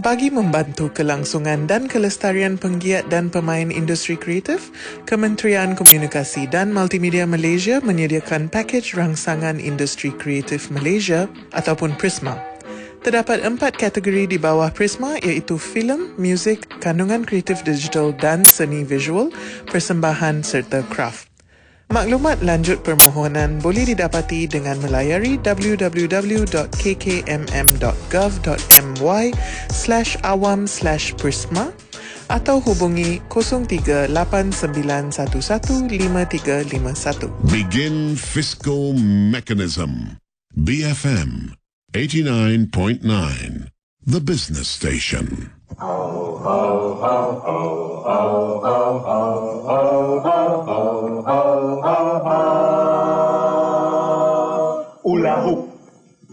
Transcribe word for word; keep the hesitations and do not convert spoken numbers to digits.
Bagi membantu kelangsungan dan kelestarian penggiat dan pemain industri kreatif, Kementerian Komunikasi dan Multimedia Malaysia menyediakan pakej rangsangan industri kreatif Malaysia ataupun Prisma. Terdapat empat kategori di bawah Prisma iaitu filem, muzik, kandungan kreatif digital dan seni visual, persembahan serta kraft. Maklumat lanjut permohonan boleh didapati dengan melayari w w w dot k k m m dot gov dot m y slash awam slash prisma atau hubungi kosong tiga lapan sembilan satu satu lima tiga lima satu. Begin Fiscal Mechanism. B F M eighty-nine point nine, the business station. Ho, ho, ho, ho, ho, ho, ho, ho, ho, ho, ho, ho, ho.